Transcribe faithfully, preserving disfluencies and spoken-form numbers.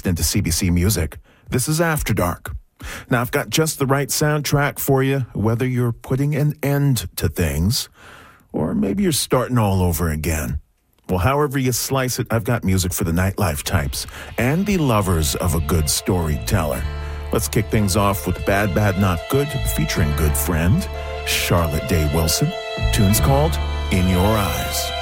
listening to C B C Music. This is After Dark. Now, I've got just the right soundtrack for you, whether you're putting an end to things or maybe you're starting all over again. Well, however you slice it, I've got music for the nightlife types and the lovers of a good storyteller. Let's kick things off with Bad, Bad, Not Good, featuring good friend Charlotte Day Wilson. Tune's called In Your Eyes.